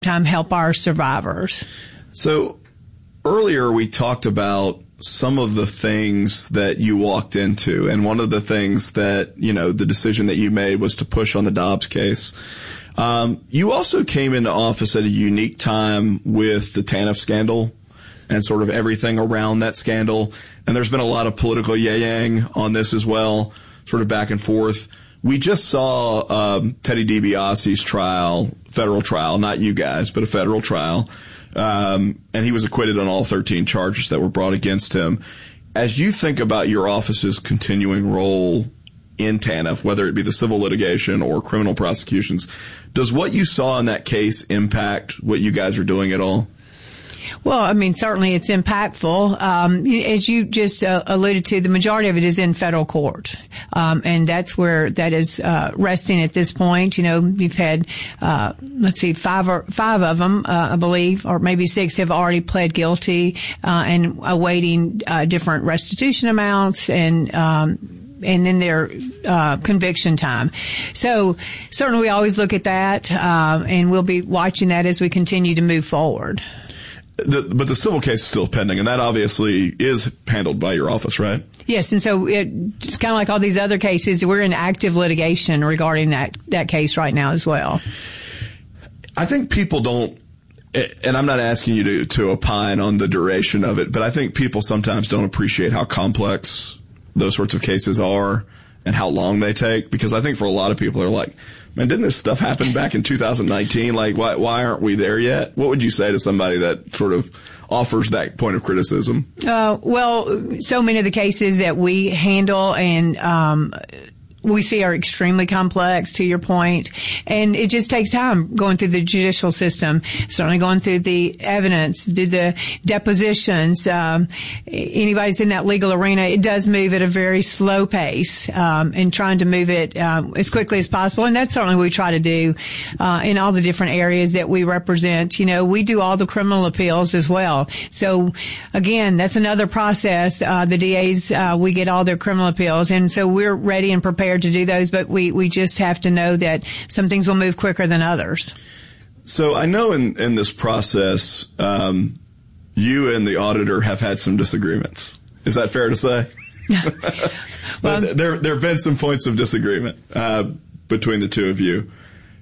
time help our survivors. So earlier we talked about some of the things that you walked into, and one of the things that, the decision that you made was to push on the Dobbs case. You also came into office at a unique time with the TANF scandal and sort of everything around that scandal. And there's been a lot of political yay-yang on this as well, sort of back and forth. We just saw Teddy DiBiase's trial, federal trial, not you guys, but a federal trial. And he was acquitted on all 13 charges that were brought against him. As you think about your office's continuing role in TANF, whether it be the civil litigation or criminal prosecutions, does what you saw in that case impact what you guys are doing at all? Well, certainly it's impactful. As you just alluded to, the majority of it is in federal court. And that's where that is resting at this point. You've had, five of them, I believe, or maybe 6 have already pled guilty, and awaiting different restitution amounts and then their conviction time. So certainly we always look at that, and we'll be watching that as we continue to move forward. But the civil case is still pending, and that obviously is handled by your office, right? Yes, and so it's kind of like all these other cases. We're in active litigation regarding that case right now as well. I think people don't, and I'm not asking you to opine on the duration of it, but I think people sometimes don't appreciate how complex those sorts of cases are and how long they take, because I think for a lot of people they're like, man, didn't this stuff happen back in 2019? Like, why aren't we there yet? What would you say to somebody that sort of offers that point of criticism? Well, so many of the cases that we handle and we see are extremely complex, to your point, and it just takes time going through the judicial system, certainly going through the evidence, do the depositions. Anybody's in that legal arena, it does move at a very slow pace, and trying to move it as quickly as possible, and that's certainly what we try to do in all the different areas that we represent. We do all the criminal appeals as well. So again, that's another process. The DAs, we get all their criminal appeals, and so we're ready and prepared to do those, but we just have to know that some things will move quicker than others. So I know in this process, you and the auditor have had some disagreements. Is that fair to say? Well, there have been some points of disagreement between the two of you.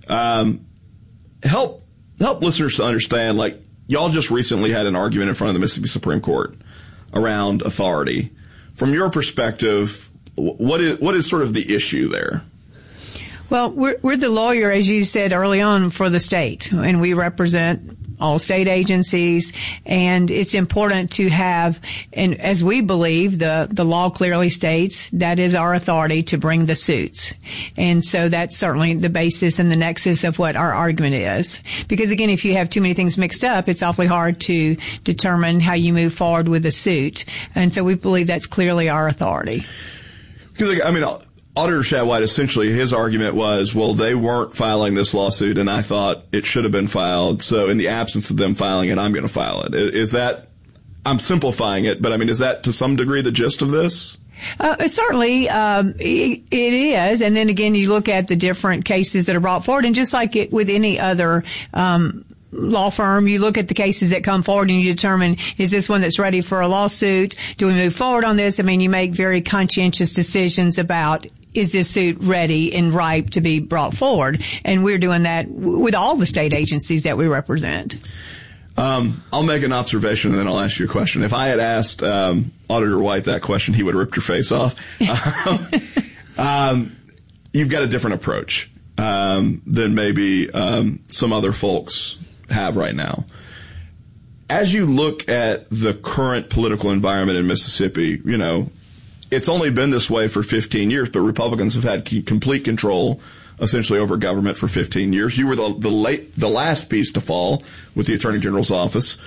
Help listeners to understand, like, y'all just recently had an argument in front of the Mississippi Supreme Court around authority. From your perspective, what is sort of the issue there? Well, we're the lawyer, as you said early on, for the state, and we represent all state agencies, and it's important to have, and as we believe, the law clearly states that is our authority to bring the suits. And so that's certainly the basis and the nexus of what our argument is. Because again, if you have too many things mixed up, it's awfully hard to determine how you move forward with a suit. And so we believe that's clearly our authority. Because, Auditor Shad White, essentially, his argument was, well, they weren't filing this lawsuit, and I thought it should have been filed. So in the absence of them filing it, I'm going to file it. Is that, I'm simplifying it, but is that to some degree the gist of this? Certainly, it is. And then again, you look at the different cases that are brought forward, and just like with any other, law firm, you look at the cases that come forward and you determine, is this one that's ready for a lawsuit? Do we move forward on this? You make very conscientious decisions about, is this suit ready and ripe to be brought forward? And we're doing that with all the state agencies that we represent. I'll make an observation and then I'll ask you a question. If I had asked Auditor White that question, he would have ripped your face off. You've got a different approach than maybe some other folks have right now. As you look at the current political environment in Mississippi, it's only been this way for 15 years, but Republicans have had complete control essentially over government for 15 years. You were the last piece to fall with the Attorney General's office.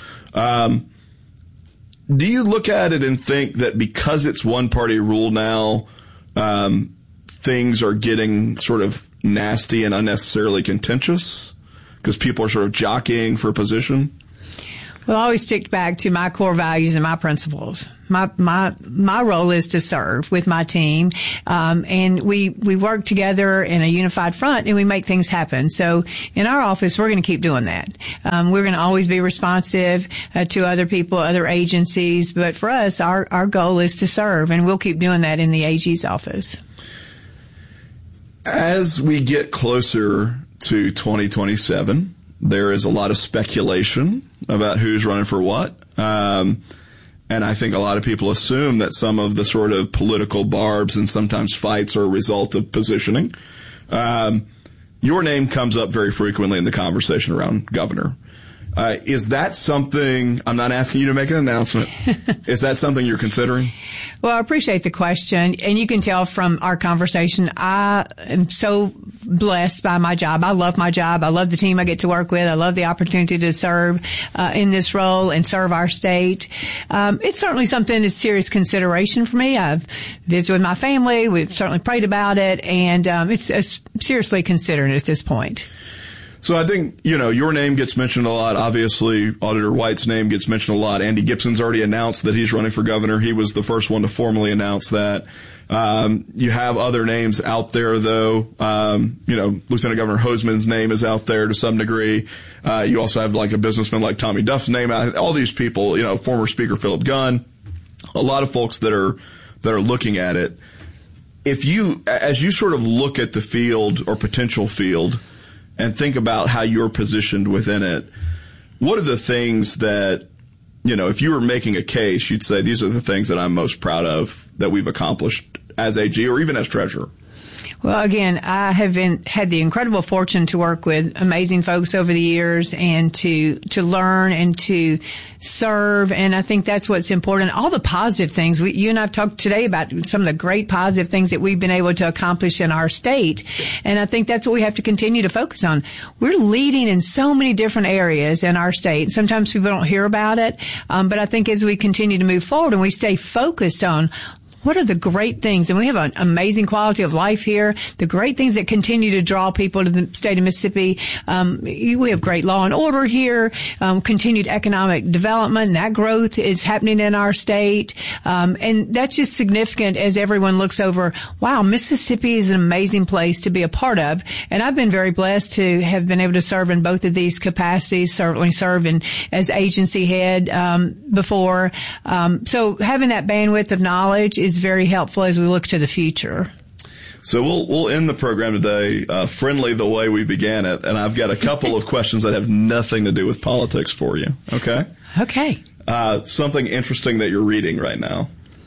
Do you look at it and think that because it's one party rule now, things are getting sort of nasty and unnecessarily contentious because people are sort of jockeying for a position? Well, I always stick back to my core values and my principles. My role is to serve with my team, and we work together in a unified front, and we make things happen. So in our office, we're going to keep doing that. We're going to always be responsive to other people, other agencies, but for us, our goal is to serve, and we'll keep doing that in the AG's office. As we get closer to 2027, there is a lot of speculation about who's running for what. And I think a lot of people assume that some of the sort of political barbs and sometimes fights are a result of positioning. Your name comes up very frequently in the conversation around governor. Is that something, I'm not asking you to make an announcement, is that something you're considering? Well, I appreciate the question, and you can tell from our conversation, I am so blessed by my job. I love my job. I love the team I get to work with. I love the opportunity to serve in this role and serve our state. It's certainly something that's serious consideration for me. I've visited with my family. We've certainly prayed about it, and it's seriously considered at this point. So I think, your name gets mentioned a lot. Obviously, Auditor White's name gets mentioned a lot. Andy Gibson's already announced that he's running for governor. He was the first one to formally announce that. You have other names out there, though. Lieutenant Governor Hoseman's name is out there to some degree. You also have like a businessman like Tommy Duff's name. All these people, former Speaker Philip Gunn, a lot of folks that are looking at it. As you sort of look at the field or potential field, and think about how you're positioned within it, what are the things that, if you were making a case, you'd say these are the things that I'm most proud of that we've accomplished as AG or even as treasurer? Well, again, I have had the incredible fortune to work with amazing folks over the years and to learn and to serve. And I think that's what's important. All the positive things. You and I have talked today about some of the great positive things that we've been able to accomplish in our state. And I think that's what we have to continue to focus on. We're leading in so many different areas in our state. Sometimes people don't hear about it. But I think as we continue to move forward and we stay focused on what are the great things? And we have an amazing quality of life here. The great things that continue to draw people to the state of Mississippi. We have great law and order here, continued economic development. And that growth is happening in our state. And that's just significant as everyone looks over, wow, Mississippi is an amazing place to be a part of. And I've been very blessed to have been able to serve in both of these capacities, certainly serve as agency head before. So having that bandwidth of knowledge is very helpful as we look to the future. So we'll end the program today friendly the way we began it, and I've got a couple of questions that have nothing to do with politics for you. Okay? Okay. Something interesting that you're reading right now.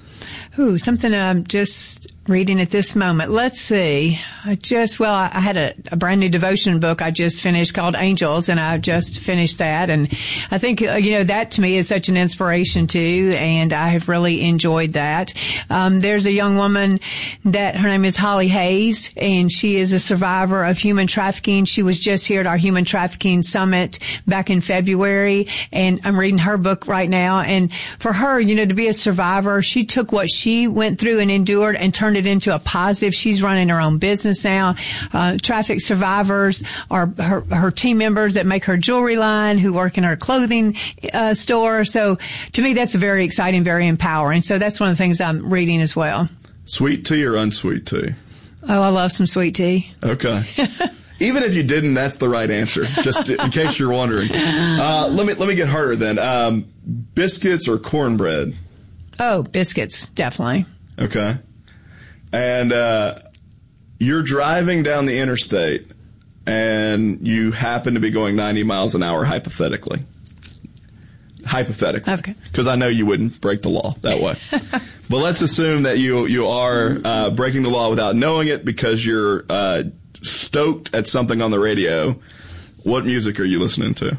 Ooh, something I'm just reading at this moment. Let's see. I had a brand new devotion book I just finished called Angels, and I just finished that. And I think, that to me is such an inspiration too, and I have really enjoyed that. There's a young woman her name is Holly Hayes, and she is a survivor of human trafficking. She was just here at our Human Trafficking Summit back in February, and I'm reading her book right now. And for her, to be a survivor, she took what she went through and endured and turned it into a positive. She's running her own business now. Traffic survivors are her team members that make her jewelry line, who work in her clothing store. So to me, that's very exciting, very empowering. So that's one of the things I'm reading as well. Sweet tea or unsweet tea? Oh, I love some sweet tea. Okay. Even if you didn't, that's the right answer, just in case you're wondering. Let me get harder then. Biscuits or cornbread? Oh, biscuits, definitely. Okay. And you're driving down the interstate, and you happen to be going 90 miles an hour, hypothetically. Okay. Because I know you wouldn't break the law that way. But let's assume that you are breaking the law without knowing it because you're stoked at something on the radio. What music are you listening to?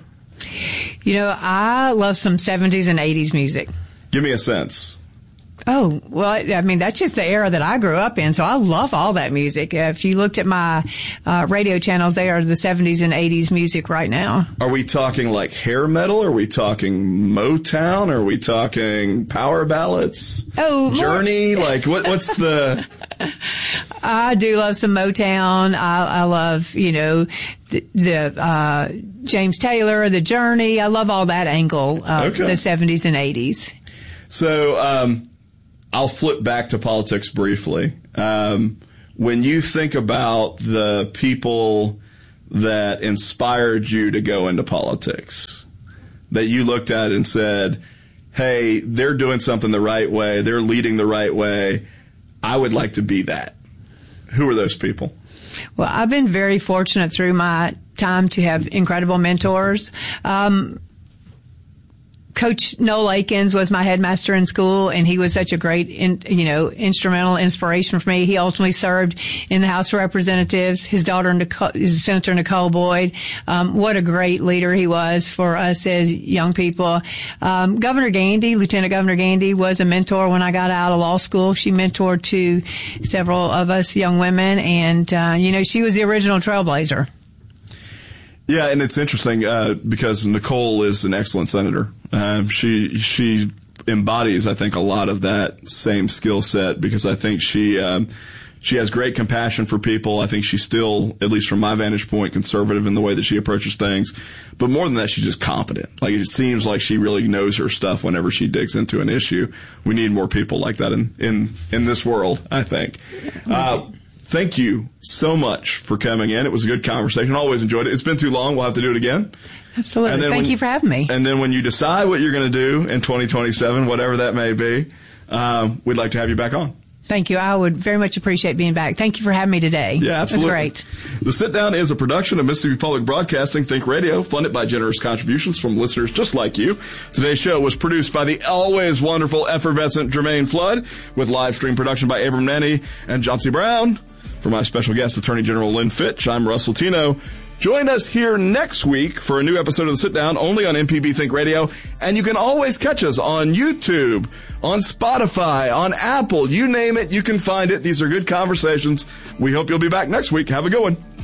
I love some 70s and 80s music. Give me a sense. Oh, well, I mean, that's just the era that I grew up in, so I love all that music. If you looked at my radio channels, they are the 70s and 80s music right now. Are we talking like hair metal? Are we talking Motown? Are we talking power ballads? Oh, Journey? Like, what's the... I do love some Motown. I love, James Taylor, The Journey. I love all that angle of the 70s and 80s. So I'll flip back to politics briefly. When you think about the people that inspired you to go into politics, that you looked at and said, hey, they're doing something the right way, they're leading the right way, I would like to be that. Who are those people? Well, I've been very fortunate through my time to have incredible mentors. Coach Noel Akins was my headmaster in school, and he was such a great, instrumental inspiration for me. He ultimately served in the House of Representatives. His daughter, Senator Nicole Boyd. What a great leader he was for us as young people. Governor Gandy, Lieutenant Governor Gandy, was a mentor when I got out of law school. She mentored to several of us young women, and she was the original trailblazer. Yeah, and it's interesting because Nicole is an excellent senator. She embodies, I think, a lot of that same skill set because I think she has great compassion for people. I think she's still, at least from my vantage point, conservative in the way that she approaches things. But more than that, she's just competent. Like, it seems like she really knows her stuff whenever she digs into an issue. We need more people like that in this world, I think. Thank you so much for coming in. It was a good conversation. Always enjoyed it. It's been too long. We'll have to do it again. Absolutely. Thank you for having me. And then when you decide what you're going to do in 2027, whatever that may be, we'd like to have you back on. Thank you. I would very much appreciate being back. Thank you for having me today. Yeah, absolutely. It was great. The Sit Down is a production of Mississippi Public Broadcasting Think Radio, funded by generous contributions from listeners just like you. Today's show was produced by the always wonderful, effervescent Jermaine Flood, with live stream production by Abram Nanny and John C. Brown. For my special guest, Attorney General Lynn Fitch, I'm Russell Tino. Join us here next week for a new episode of The Sit Down, only on MPB Think Radio. And you can always catch us on YouTube, on Spotify, on Apple. You name it, you can find it. These are good conversations. We hope you'll be back next week. Have a good one.